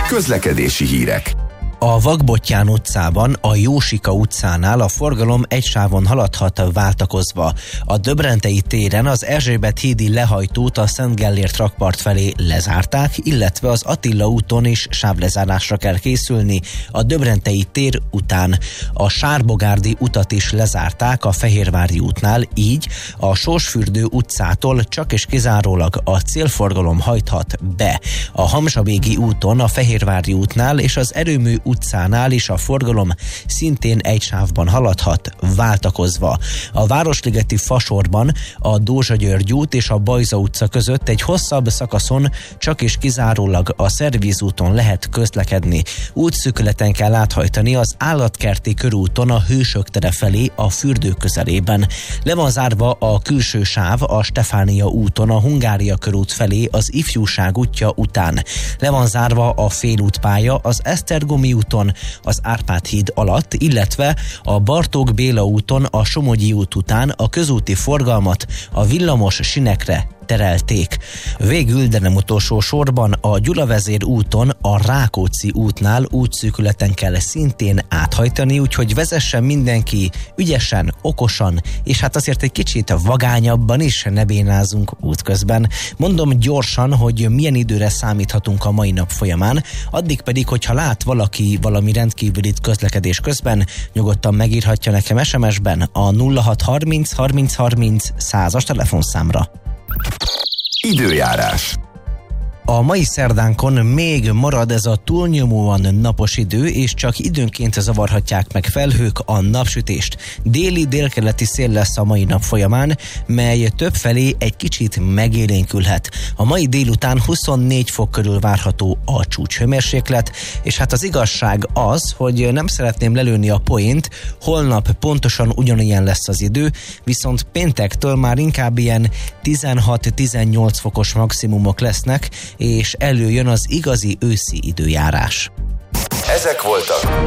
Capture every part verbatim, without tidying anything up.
Közlekedési hírek. A Vakbottyán utcában, a Jósika utcánál a forgalom egy sávon haladhat váltakozva. A Döbrentei téren az Erzsébet hídi lehajtót a Szent Gellért rakpart felé lezárták, illetve az Attila úton is sávlezárásra kell készülni a Döbrentei tér után. A Sárbogárdi utat is lezárták a Fehérvári útnál, így a Sorsfürdő utcától csak és kizárólag a célforgalom hajthat be. A Hamzsavégi úton, a Fehérvári útnál és az Erőmű utcánál is a forgalom szintén egy sávban haladhat váltakozva. A Városligeti fasorban a Dózsa-György út és a Bajza utca között egy hosszabb szakaszon csak és kizárólag a Szervízúton lehet közlekedni. Útszűkületen kell áthajtani az Állatkerti körúton a Hősök tere felé a fürdő közelében. Le van zárva a külső sáv a Stefánia úton a Hungária körút felé az Ifjúság útja után. Le van zárva a félútpálya az Esztergomi úton az Árpád híd alatt, illetve a Bartók Béla úton a Somogyi út után a közúti forgalmat a villamos sinekre terelték. Végül, de nem utolsó sorban a Gyulavezér úton a Rákóczi útnál útszűkületen kell szintén áthajtani, úgyhogy vezessen mindenki ügyesen, okosan, és hát azért egy kicsit vagányabban is, ne bénázunk útközben. Mondom gyorsan, hogy milyen időre számíthatunk a mai nap folyamán, addig pedig, hogyha lát valaki valami rendkívülit közlekedés közben, nyugodtan megírhatja nekem es em es-ben a nulla hat harminc harminc harminc százas telefonszámra. Időjárás. A mai szerdánkon még marad ez a túlnyomóan napos idő, és csak időnként zavarhatják meg felhők a napsütést. Déli délkeleti szél lesz a mai nap folyamán, mely többfelé egy kicsit megélénkülhet. A mai délután huszonnégy fok körül várható a csúcshőmérséklet, és hát az igazság az, hogy nem szeretném lelőni a poént, holnap pontosan ugyanilyen lesz az idő, viszont péntektől már inkább ilyen tizenhat-tizennyolc fokos maximumok lesznek, és előjön az igazi őszi időjárás. Ezek voltak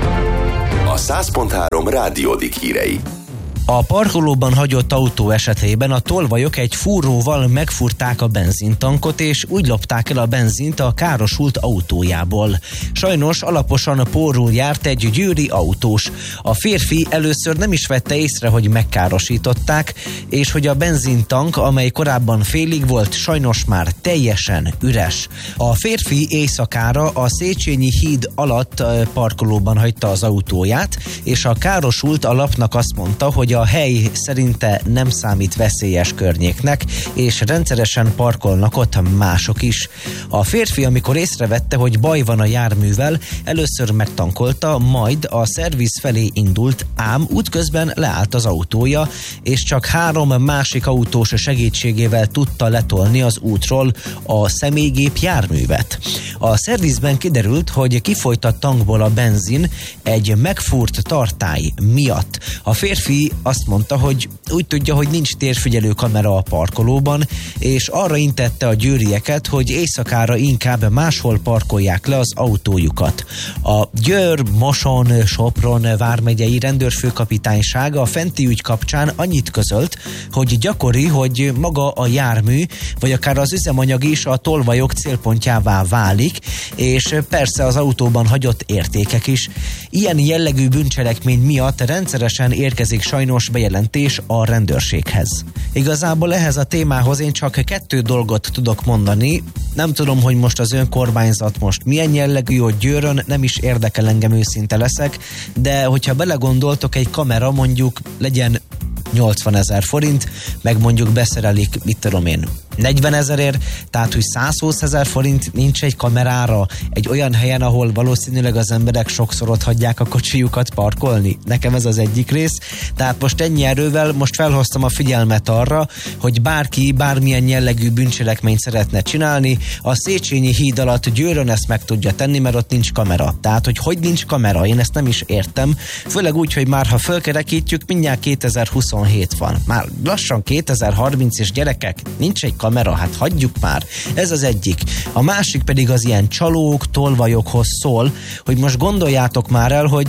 a száz pont három rádiódik hírei. A parkolóban hagyott autó esetében a tolvajok egy fúróval megfúrták a benzintankot, és úgy lopták el a benzint a károsult autójából. Sajnos alaposan pórul járt egy győri autós. A férfi először nem is vette észre, hogy megkárosították, és hogy a benzintank, amely korábban félig volt, sajnos már teljesen üres. A férfi éjszakára a Széchenyi híd alatt parkolóban hagyta az autóját, és a károsult a lapnak azt mondta, hogy a A hely szerinte nem számít veszélyes környéknek, és rendszeresen parkolnak ott mások is. A férfi, amikor észrevette, hogy baj van a járművel, először megtankolta, majd a szerviz felé indult, ám útközben leállt az autója, és csak három másik autós segítségével tudta letolni az útról a személygép járművet. A szervizben kiderült, hogy kifolyt a tankból a benzin egy megfúrt tartály miatt. A férfi azt mondta, hogy úgy tudja, hogy nincs térfigyelő kamera a parkolóban, és arra intette a győrieket, hogy éjszakára inkább máshol parkolják le az autójukat. A Győr, Moson, Sopron vármegyei rendőrfőkapitányság a fenti ügy kapcsán annyit közölt, hogy gyakori, hogy maga a jármű, vagy akár az üzemanyag is a tolvajok célpontjává válik, és persze az autóban hagyott értékek is. Ilyen jellegű bűncselekmény miatt rendszeresen érkezik sajnos bejelentés a rendőrséghez. Igazából ehhez a témához én csak kettő dolgot tudok mondani. Nem tudom, hogy most az önkormányzat most milyen jellegű, hogy Győrön, nem is érdekel, engem, őszinte leszek, de hogyha belegondoltok, egy kamera mondjuk legyen nyolcvanezer forint, meg mondjuk beszerelik, mit tudom én, negyvenezerért, tehát hogy százhúszezer forint nincs egy kamerára egy olyan helyen, ahol valószínűleg az emberek sokszor ott hagyják a kocsijukat parkolni. Nekem ez az egyik rész. Tehát most ennyi erővel most felhoztam a figyelmet arra, hogy bárki bármilyen jellegű bűncselekményt szeretne csinálni, a Széchenyi híd alatt Győrön ezt meg tudja tenni, mert ott nincs kamera. Tehát, hogy hogy nincs kamera, én ezt nem is értem. Főleg úgy, hogy már ha fölkerekítjük, mindjárt kétezer-huszonhét van. Már lassan kétezer-harminc, és gyerekek, nincs egy kamera, hát hagyjuk már. Ez az egyik. A másik pedig az ilyen csalók, tolvajokhoz szól, hogy most gondoljátok már el, hogy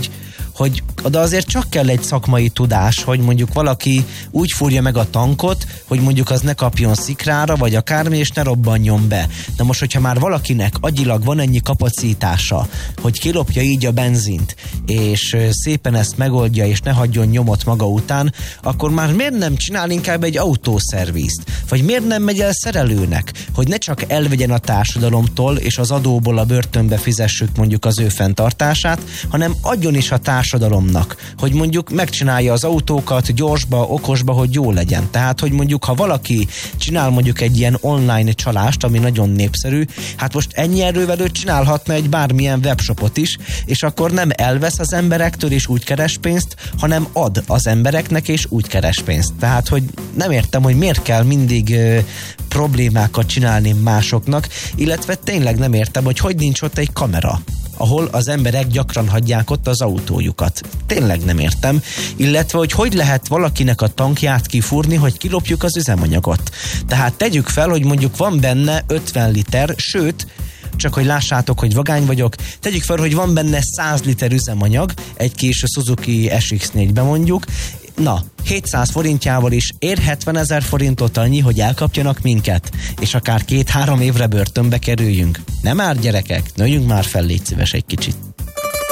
hogy oda azért csak kell egy szakmai tudás, hogy mondjuk valaki úgy fúrja meg a tankot, hogy mondjuk az ne kapjon szikrára, vagy akármi, és ne robbanjon be. Na most, hogyha már valakinek agyilag van ennyi kapacitása, hogy kilopja így a benzint, és szépen ezt megoldja, és ne hagyjon nyomot maga után, akkor már miért nem csinál inkább egy autószervízt? Vagy miért nem megy el szerelőnek, hogy ne csak elvegyen a társadalomtól, és az adóból a börtönbe fizessük mondjuk az ő fenntartását, hanem adjon is a társadalomnak, hogy mondjuk megcsinálja az autókat gyorsba, okosba, hogy jó legyen. Tehát, hogy mondjuk, ha valaki csinál mondjuk egy ilyen online csalást, ami nagyon népszerű, hát most ennyi erővel ő csinálhatna egy bármilyen webshopot is, és akkor nem elvesz az emberektől, és úgy keres pénzt, hanem ad az embereknek, és úgy keres pénzt. Tehát, hogy nem értem, hogy miért kell mindig ö, problémákat csinálni másoknak, illetve tényleg nem értem, hogy hogy nincs ott egy kamera, ahol az emberek gyakran hagyják ott az autójukat. Tényleg nem értem. Illetve, hogy hogy lehet valakinek a tankját kifúrni, hogy kilopjuk az üzemanyagot. Tehát tegyük fel, hogy mondjuk van benne ötven liter, sőt, csak hogy lássátok, hogy vagány vagyok, tegyük fel, hogy van benne száz liter üzemanyag, egy kis Suzuki es iksz négybe mondjuk, na, hétszáz forintjával is ér hetvenezer forintot annyi, hogy elkapjanak minket, és akár két-három évre börtönbe kerüljünk. Nem már, gyerekek, nőjünk már fel, légy szíves egy kicsit.